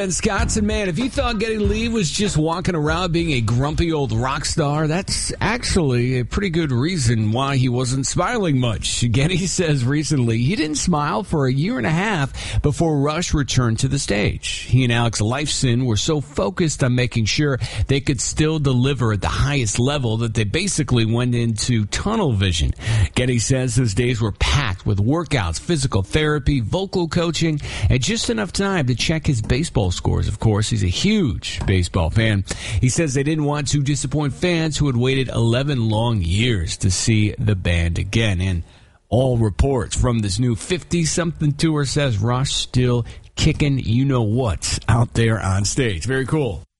And Scottson, man, if you thought Geddy Lee was just walking around being a grumpy old rock star, that's actually a pretty good reason why he wasn't smiling much. Geddy says recently he didn't smile for a year and a half before Rush returned to the stage. He and Alex Lifeson were so focused on making sure they could still deliver at the highest level that they basically went into tunnel vision. Geddy says those days were packed with workouts, physical therapy, vocal coaching, and just enough time to check his baseball scores. Of course, he's a huge baseball fan. He says they didn't want to disappoint fans who had waited 11 long years to see the band again. And all reports from this new 50-something tour says Rush still kicking you-know-what out there on stage. Very cool.